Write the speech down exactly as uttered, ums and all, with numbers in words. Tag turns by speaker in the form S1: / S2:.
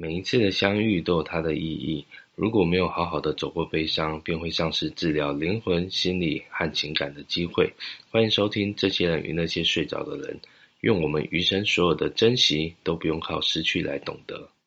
S1: 每一次的相遇都有它的意义，如果没有好好的走过悲伤，便会丧失治疗灵魂、心理和情感的机会。欢迎收听这些人与那些睡着的人，愿我们余生所有的珍惜都不用靠失去来懂得。